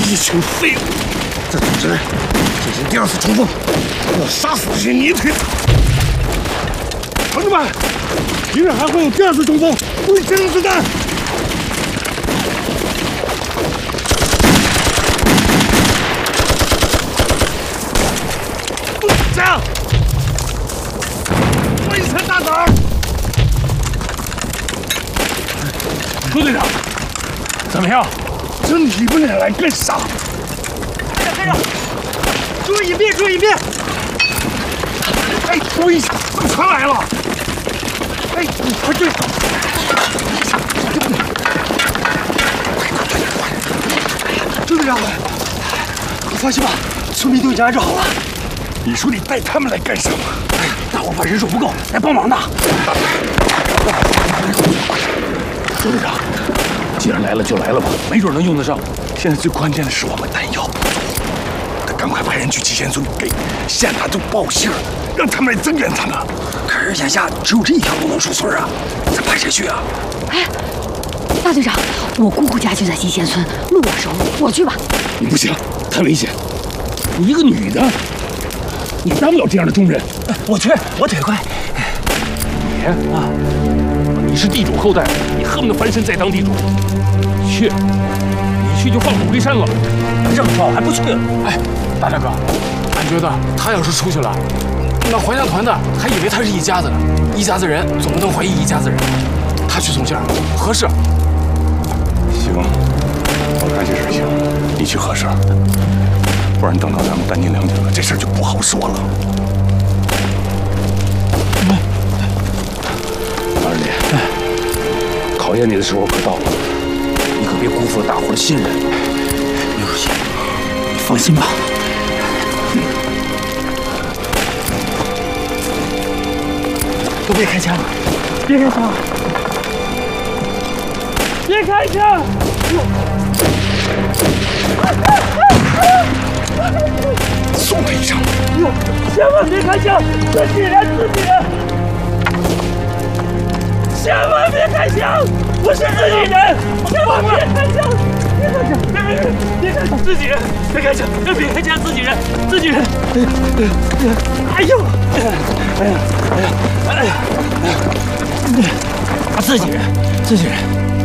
一群废物！在组织内进行第2次冲锋，我要杀死这些泥腿子！同志们，敌人还会有第2次冲锋，注意接应子弹！加油！我一拳打倒！朱队长，怎么样？真你们俩来干啥？ 看着，注意隐蔽，注意隐蔽！ 哎，注意一下，船来了！哎，你快追！ 朱队长，你放心吧，村民都已经安置好了。 你说你带他们来干什么？ 哎，大伙怕人手不够，来帮忙的。 朱队长，既然来了就来了吧，没准能用得上。现在最关键的是我们弹药，得赶快派人去七贤村给县大队报信，让他们来增援咱们。 可是眼下只有这一条路能出村啊，咱派谁去啊？ 哎，大队长，我姑姑家就在西贤村，路我熟，我去吧。 你不行，太危险。你一个女的，你当不了这样的重任。 我去，我腿快。 你啊，你是地主后代，你恨不得翻身再当地主。去，你去就放虎归山了。 这么早还不去？ 哎，大帅哥，俺觉得他要是出去了，那怀乡团的还以为他是一家子呢。一家子人总不能怀疑一家子人，他去送信儿合适。 行，我看这事行，你去合适。不然等到咱们弹尽粮绝了，这事儿就不好说了。二弟，考验你的时候可到了，你可别辜负了大伙的信任。 刘书记，你放心吧。都别开枪，别开枪，别开枪！ 送他一程。 千万别开枪，自己人自己人！千万别开枪，我是自己人，千万别开枪！别开枪！别开枪！自己人，别开枪！别开枪！自己人，自己人！哎呦！哎呀！哎呀！哎呀！自己人，自己人！